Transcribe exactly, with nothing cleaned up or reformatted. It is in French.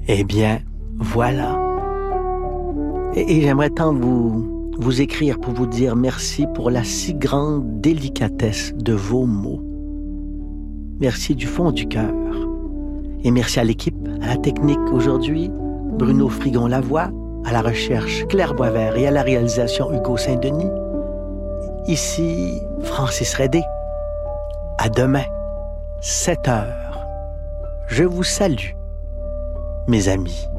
Eh bien, voilà. Et, et j'aimerais tant vous, vous écrire pour vous dire merci pour la si grande délicatesse de vos mots. Merci du fond du cœur. Et merci à l'équipe, à la technique aujourd'hui, Bruno Frigon-Lavoie, à la recherche Claire Boisvert et à la réalisation Hugo Saint-Denis. Ici Francis Redé. À demain, sept heures. Je vous salue, mes amis.